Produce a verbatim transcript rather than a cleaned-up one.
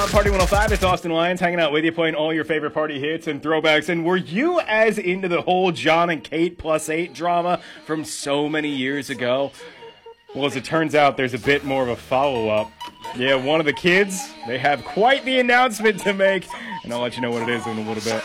Party one oh five, it's Austin Lyons hanging out with you, playing all your favorite party hits and throwbacks. And were you as into the whole John and Kate plus eight drama from so many years ago? Well, as it turns out, there's a bit more of a follow-up. Yeah, one of the kids, they have quite the announcement to make, and I'll let you know what it is in a little bit.